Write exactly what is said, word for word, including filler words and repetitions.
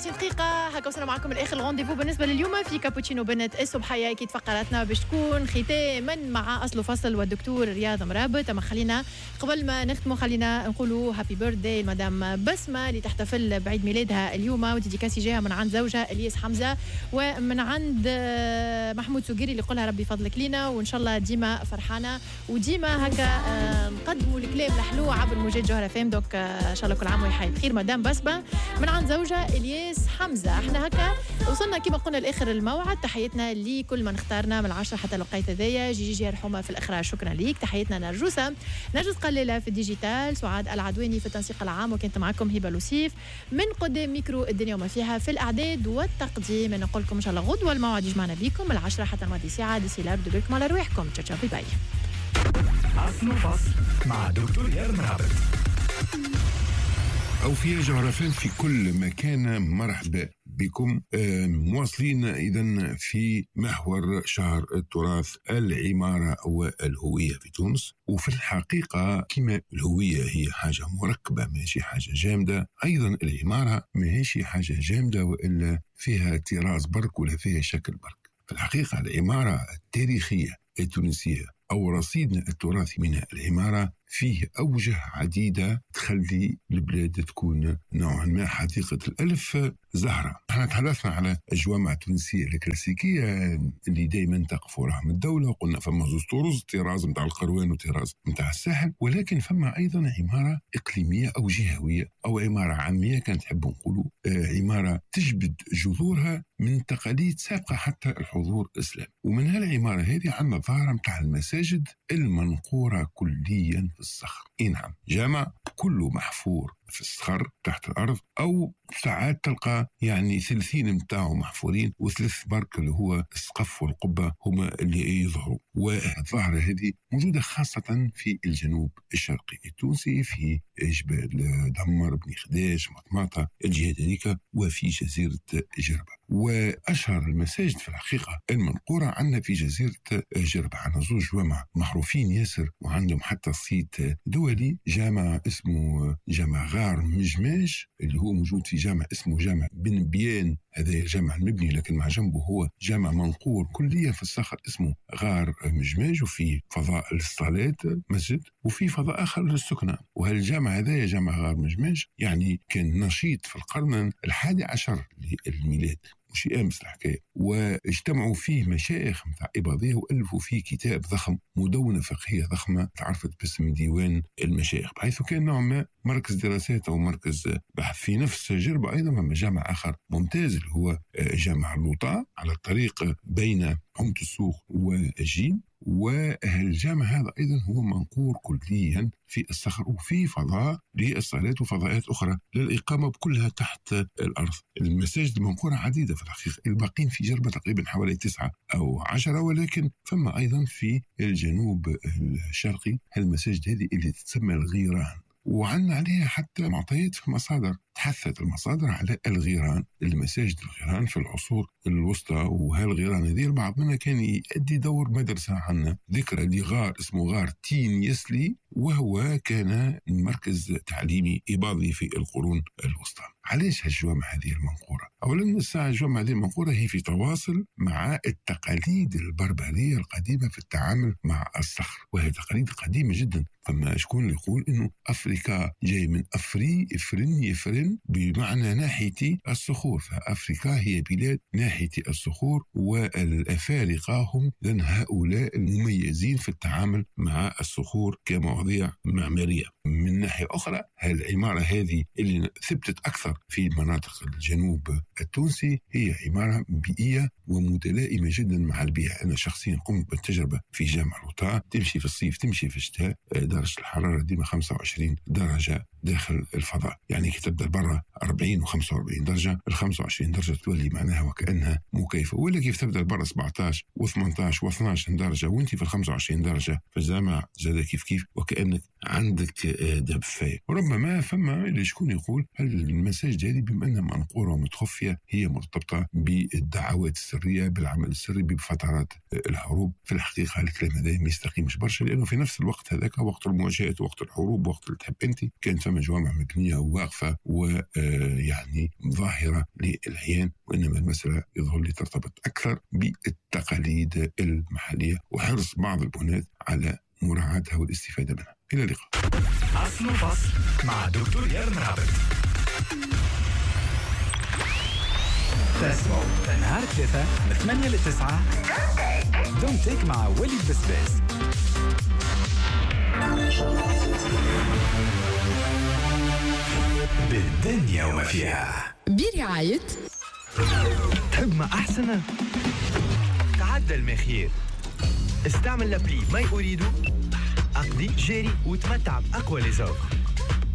وثلاثين دقيقة هكا وصلنا معكم الآخر الغونديفو بالنسبة لليوم في كابوتشينو بنت الصبحية. أكيد فقراتنا باش تكون ختاما مع أصل فصل والدكتور رياض مرابط. أما خلينا قبل ما نختموا خلينا نقولوا هابي بيرثداي المدام بسمة اللي تحتفل بعيد ميلادها اليوم، وديديكاسي جاها من عند زوجها الياس حمزة ومن عند محمود سوقيري اللي يقولها ربي فضلك لينا، وإن شاء الله ديما فرحانة وديما هكا نقدموا الكلام الحلو عبر موجات جوهرة فام. دوك إن شاء الله كل عام ويحيي بخير مدام بسمة من عند زوجها الياس حمزة. احنا هكا وصلنا كما قلنا لاخر الموعد. تحياتنا لكل من اختارنا من العشرة حتى الوقيته هذيا. جيجي جي رحومه في الاخراج، شكرا ليك. تحياتنا نرجوسه نرجس قليله في الديجيتال، سعاد العدواني في التنسيق العام، وكنت معكم هبه لوسيف من قدام ميكرو الدنيا وما فيها في الاعداد والتقديم. نقول لكم ان شاء الله غدوه الموعد يجمعنا بكم العشرة حتى الماضي ساعه. ديسي لا ردوا بالكم على رواحكم. تشاو تشاو باي باي. أصل فصل مع دكتور رياض مرابط. أوفياء جغرافيين في كل مكان، مرحبا بكم. مواصلين إذن في محور شهر التراث العمارة والهوية في تونس. وفي الحقيقة كما الهوية هي حاجة مركبة ماشي حاجة جامدة، أيضا العمارة ماشي حاجة جامدة وإلا فيها طراز برك ولا فيها شكل برك. في الحقيقة العمارة التاريخية التونسية أو رصيدنا التراثي من العمارة فيه أوجه عديدة تخلي البلاد تكون نوعا ما حديقة الألف زهرة. احنا تحدثنا على الجوامع التونسية الكلاسيكية اللي دايما تقف وراهم الدولة، وقلنا فما زوز طرز، طراز متاع القروان وطراز متاع الساحل، ولكن فما أيضا عمارة إقليمية أو جهوية أو عمارة عامية كانت تحب نقولوا آه عمارة تجبد جذورها من تقاليد سابقة حتى الحضور الإسلامي. ومن هالعمارة هذه عندنا ظاهرة متاع المساجد المنقورة كليا في الصخر. إيه نعم، جامع كله محفور في الصخر تحت الأرض، أو ساعات تلقى يعني ثلثين متاعه محفورين وثلث برك اللي هو السقف والقبة هما اللي يظهروا. والظاهرة هذه موجودة خاصة في الجنوب الشرقي التونسي، في جبال دمر، بني خداش، مطماطة، الجهة هذيك، وفي جزيرة جربة. وأشهر المساجد في الحقيقة المنقورة عندنا في جزيرة جربة. عندنا زوج جوامع معروفين ياسر وعندهم حتى صيت دولي، جامع اسمه جامع غار مجماج اللي هو موجود في جامع اسمه جامع بن بيان، هذا الجامع المبني لكن مع جنبه هو جامع منقور كليا في الصخر اسمه غار مجماج، وفي فضاء للصلاة مسجد وفي فضاء آخر للسكنة. وهالجامع هذا جامع غار مجماج يعني كان نشيط في القرن الحادي عشر للميلاد، مش أمس الحكاية. واجتمعوا فيه مشايخ متاع إباضية وألفوا فيه كتاب ضخم، مدونة فقهية ضخمة تعرفت باسم ديوان المشايخ، بحيث كان نوع ما مركز دراسات أو مركز بحث. في نفس جربة أيضا من جامع آخر ممتاز اللي هو جامع اللوطا على الطريق بين حومة السوق والجيم. والجامع هذا أيضا هو منقور كليا في الصخر، وفي فضاء للصلاة وفضاءات أخرى للإقامة بكلها تحت الأرض. المساجد المنقورة عديدة في الحقيقة، الباقين في جربة تقريبا حوالي تسعة أو عشرة، ولكن فما أيضا في الجنوب الشرقي المساجد هذه اللي تسمى الغيران، وعنا عليها حتى معطيات في مصادر. تحثت المصادر على الغيران، المساجد الغيران في العصور الوسطى. وهالغيران هذه البعض منها كان يؤدي دور مدرسة عنا ذكرى لغار اسمه غار تين يسلي، وهو كان مركز تعليمي إباضي في القرون الوسطى. علاش هالجوامع هذه المنقورة؟ أولا الساعة الجوامع هذه المنقورة هي في تواصل مع التقاليد البربرية القديمة في التعامل مع الصخر، وهي تقاليد قديمة جدا. فما شكون اللي يقول إنه أفريقيا جاي من أفري إفرن يفرن بمعنى ناحية الصخور، فأفريقيا هي بلاد ناحية الصخور، والأفارقة هم لأن هؤلاء المميزين في التعامل مع الصخور كمواضيع معمارية. من ناحية أخرى العمارة هذه اللي ثبتت أكثر في مناطق الجنوب التونسي هي عمارة بيئية ومتلائمة جدا مع البيئة. أنا شخصيا قمت بالتجربة في جامع لوطا، تمشي في الصيف تمشي في الشتاء درجة الحرارة ديما خمسة وعشرين درجة داخل الفضاء، يعني كي تبدأ برا أربعين وخمسة وأربعين درجة، الخمسة وعشرين درجة تولي معناها وكأنها مكيفة. ولا كيف تبدأ برا سبعتاش وثمانتاش واثناش درجة وانت في الخمسة وعشرين درجة في الجامع زاد كيف كيف وكأنك عندك دابفاي. ربما فما اللي شكون يقول هل المساجد هذه بما انها منقوره ومتخفيه هي مرتبطه بالدعوات السريه بالعمل السري بفترات الحروب. في الحقيقه الكلام هذا ما يستقيمش برشا، لانه في نفس الوقت هذاك وقت المواجهات وقت الحروب وقت اللي تحب انت كانت فما جوامع مبنيه وواقفه ويعني ظاهره للعيان، وانما المساله يظهر لي ترتبط اكثر بالتقاليد المحليه وحرص بعض البنات على مراعاتها والاستفاده منها. الى اللقاء. أصل وفصل مع دكتور يار مرابط. تسمعوا نهار ثلاثة من ثمانية لتسعة دونتك مع وليد بسباس. بالدنيا وما فيها برعاية تحب ما أحسن؟ تعدى المخير، استعمل لابلي ماي أريدو، أقضي جاري وتمتع بأقوى لي زوفر.